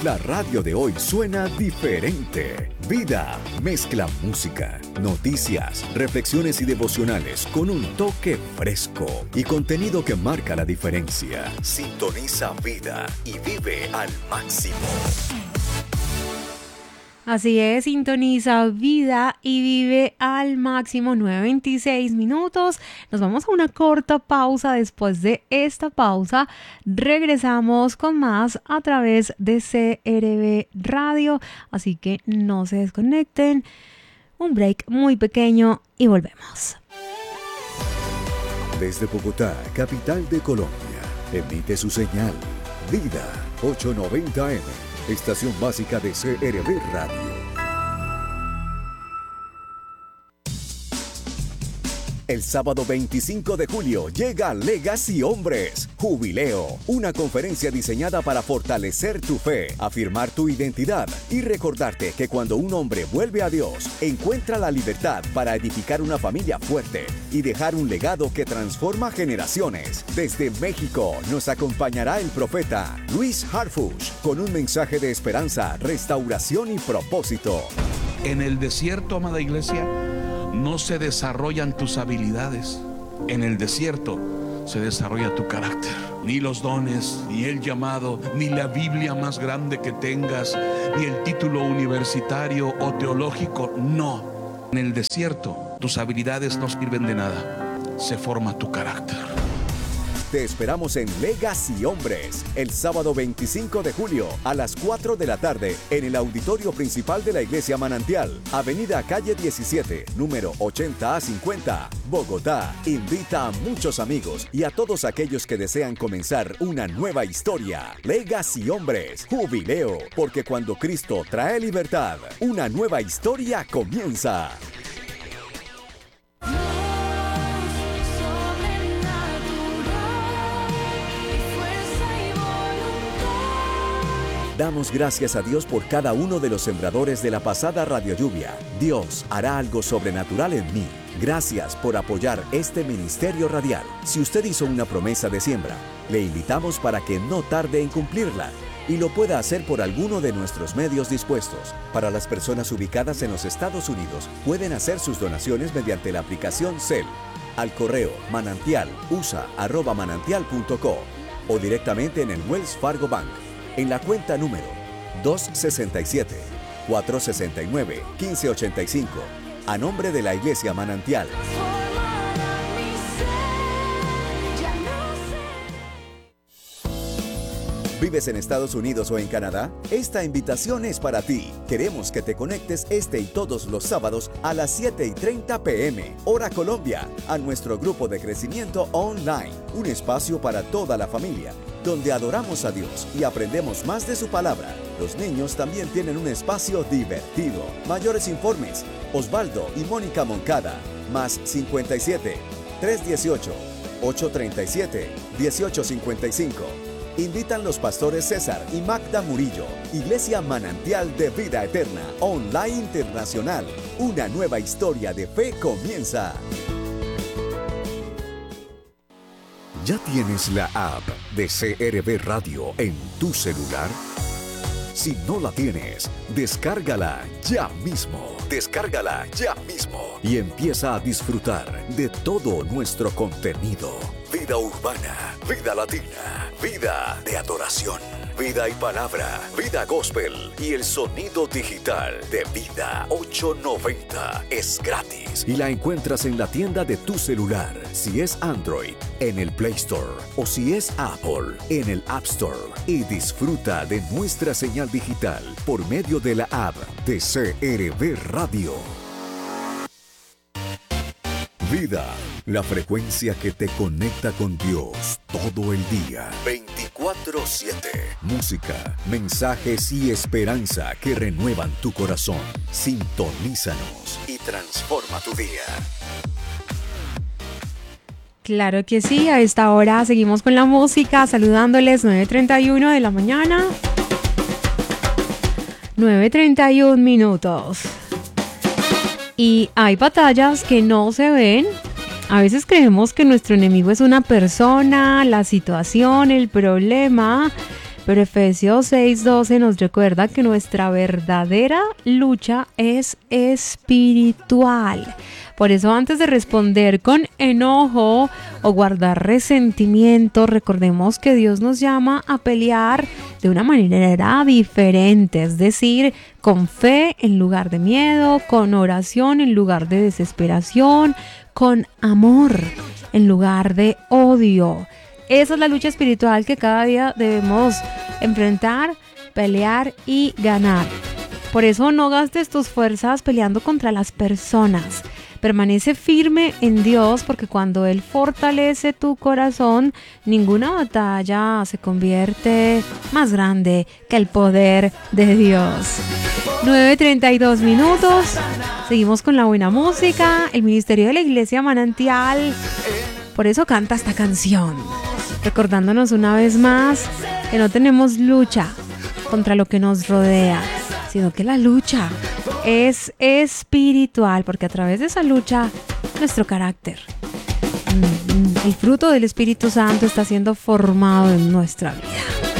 La radio de hoy suena diferente. Vida mezcla música, noticias, reflexiones y devocionales con un toque fresco y contenido que marca la diferencia. Sintoniza Vida y vive al máximo. Así es, sintoniza Vida y vive al máximo. 9:26 minutos. Nos vamos a una corta pausa. Después de esta pausa, regresamos con más a través de CRB Radio. Así que no se desconecten. Un break muy pequeño y volvemos. Desde Bogotá, capital de Colombia, emite su señal Vida 890M. Estación básica de CRB Radio. El sábado 25 de julio llega Legacy Hombres, Jubileo, una conferencia diseñada para fortalecer tu fe, afirmar tu identidad y recordarte que cuando un hombre vuelve a Dios, encuentra la libertad para edificar una familia fuerte y dejar un legado que transforma generaciones. Desde México nos acompañará el profeta Luis Harfuch con un mensaje de esperanza, restauración y propósito. En el desierto, amada iglesia, no se desarrollan tus habilidades. En el desierto se desarrolla tu carácter. Ni los dones, ni el llamado, ni la Biblia más grande que tengas, ni el título universitario o teológico, no. En el desierto tus habilidades no sirven de nada. Se forma tu carácter. Te esperamos en Legacy Hombres, el sábado 25 de julio a las 4 de la tarde en el auditorio principal de la Iglesia Manantial, Avenida Calle 17, número 80A50, Bogotá. Invita a muchos amigos y a todos aquellos que desean comenzar una nueva historia. Legacy Hombres, Jubileo, porque cuando Cristo trae libertad, una nueva historia comienza. Damos gracias a Dios por cada uno de los sembradores de la pasada Radio Lluvia. Dios hará algo sobrenatural en mí. Gracias por apoyar este ministerio radial. Si usted hizo una promesa de siembra, le invitamos para que no tarde en cumplirla y lo pueda hacer por alguno de nuestros medios dispuestos. Para las personas ubicadas en los Estados Unidos, pueden hacer sus donaciones mediante la aplicación Zelle, al correo manantialusa@manantial.co o directamente en el Wells Fargo Bank, en la cuenta número 267-469-1585, a nombre de la Iglesia Manantial. ¿Vives en Estados Unidos o en Canadá? Esta invitación es para ti. Queremos que te conectes este y todos los sábados a las 7:30 p.m., hora Colombia, a nuestro grupo de crecimiento online, un espacio para toda la familia, donde adoramos a Dios y aprendemos más de su palabra. Los niños también tienen un espacio divertido. Mayores informes, Osvaldo y Mónica Moncada, más 57 318 837 1855. Invitan los pastores César y Magda Murillo. Iglesia Manantial de Vida Eterna, online internacional. Una nueva historia de fe comienza. ¿Ya tienes la app de CRB Radio en tu celular? Si no la tienes, descárgala ya mismo. Descárgala ya mismo y empieza a disfrutar de todo nuestro contenido. Vida urbana, vida latina, vida de adoración, vida y palabra, vida gospel y el sonido digital de Vida 890 es gratis y la encuentras en la tienda de tu celular. Si es Android, en el Play Store, o si es Apple, en el App Store. Y disfruta de nuestra señal digital por medio de la app de CRB Radio. Vida, la frecuencia que te conecta con Dios todo el día. 24/7. Música, mensajes y esperanza que renuevan tu corazón. Sintonízanos y transforma tu día. Claro que sí, a esta hora seguimos con la música, saludándoles. 9:31 de la mañana. 9:31 minutos. Y hay batallas que no se ven. A veces creemos que nuestro enemigo es una persona, la situación, el problema, Pero Efesios 6:12 nos recuerda que nuestra verdadera lucha es espiritual. Por eso, antes de responder con enojo o guardar resentimiento, recordemos que Dios nos llama a pelear de una manera diferente, es decir, con fe en lugar de miedo, con oración en lugar de desesperación, con amor en lugar de odio. Esa es la lucha espiritual que cada día debemos enfrentar, pelear y ganar. Por eso no gastes tus fuerzas peleando contra las personas. Permanece firme en Dios, porque cuando Él fortalece tu corazón, ninguna batalla se convierte más grande que el poder de Dios. 9:32 minutos. Seguimos con la buena música. El ministerio de la Iglesia Manantial, por eso canta esta canción, recordándonos una vez más que no tenemos lucha contra lo que nos rodea, sino que la lucha es espiritual, porque a través de esa lucha nuestro carácter, el fruto del Espíritu Santo, está siendo formado en nuestra vida.